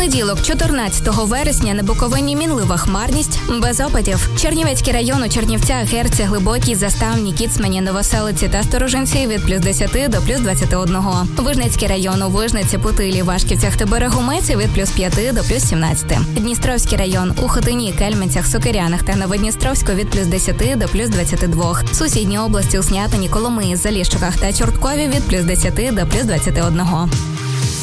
понеділок, 14 вересня, на Буковині мінлива хмарність, без опадів. Чернівецький район у Чернівцях, Герці, Глибокій, Заставні, Кіцмані, Новоселиці та Сторожинці від плюс 10 до плюс 21. Вижницький район у Вижниці, Путилі, Вашківцях та Берегомеці від плюс 5 до плюс 17. Дністровський район у Хотині, Кельменцях, Сокирянах та Новодністровську від плюс 10 до плюс 22. Сусідні області у Снятині, Коломиї, Заліщиках та Чорткові від плюс 10 до плюс 21.